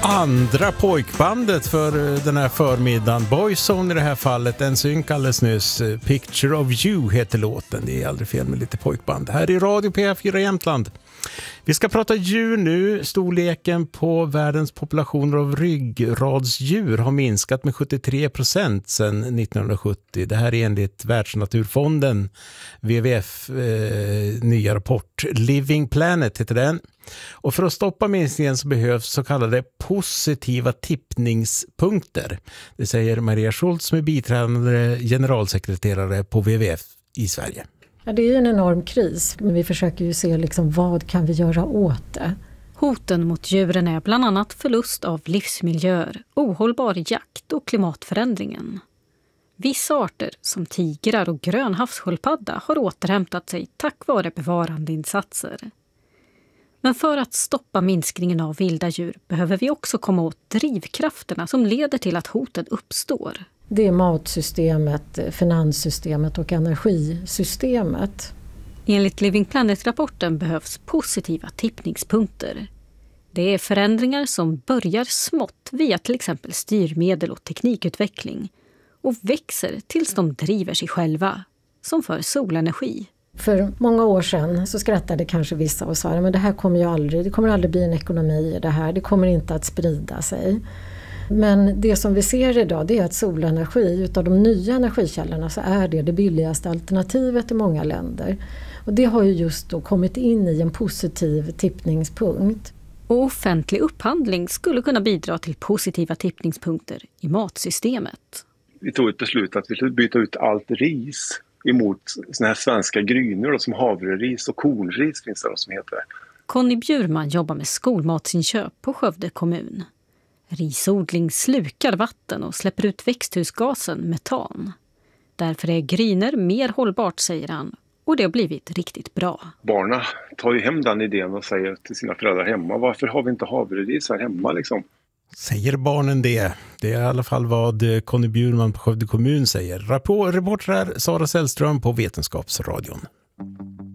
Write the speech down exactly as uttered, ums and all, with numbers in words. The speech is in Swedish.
andra pojkbandet för den här förmiddagen. Boyzone i det här fallet, en synk alldeles nyss. Picture of You heter låten. Det är aldrig fel med lite pojkband. Här i Radio P fyra Jämtland. Vi ska prata djur nu. Storleken på världens populationer av ryggradsdjur har minskat med sjuttiotre procent sedan nittonhundrasjuttio. Det här är enligt Världsnaturfonden, W W F, eh, nya rapport. Living Planet heter den. Och för att stoppa minskningen så behövs så kallade positiva tippningspunkter. Det säger Maria Schultz som är biträdande generalsekreterare på W W F i Sverige. Ja, det är ju en enorm kris, men vi försöker ju se liksom, vad kan vi göra åt det. Hoten mot djuren är bland annat förlust av livsmiljöer, ohållbar jakt och klimatförändringen. Vissa arter som tigrar och grön havssköldpadda har återhämtat sig tack vare bevarandeinsatser. Men för att stoppa minskningen av vilda djur behöver vi också komma åt drivkrafterna som leder till att hoten uppstår. Det är matsystemet, finanssystemet och energisystemet. Enligt Living Planet-rapporten behövs positiva tippningspunkter. Det är förändringar som börjar smått via till exempel styrmedel och teknikutveckling och växer tills de driver sig själva, som för solenergi. För många år sedan så skrattade kanske vissa och sa men det här kommer ju aldrig, det kommer aldrig bli en ekonomi i det här, det kommer inte att sprida sig. Men det som vi ser idag det är att solenergi, utav de nya energikällorna så är det det billigaste alternativet i många länder. Och det har ju just då kommit in i en positiv tippningspunkt. Och offentlig upphandling skulle kunna bidra till positiva tippningspunkter i matsystemet. Vi tog ett beslut att vi skulle byta ut allt ris emot såna här svenska grynor som havreris och kornris finns det som heter. Conny Bjurman jobbar med skolmatsinköp på Skövde kommun. Risodling slukar vatten och släpper ut växthusgasen metan. Därför är grynor mer hållbart, säger han. Och det har blivit riktigt bra. Barnen tar ju hem den idén och säger till sina föräldrar hemma. Varför har vi inte havreris här hemma liksom? Säger barnen det? Det är i alla fall vad Conny Bjurman på Skövde kommun säger. Reporter Sara Sällström på Vetenskapsradion.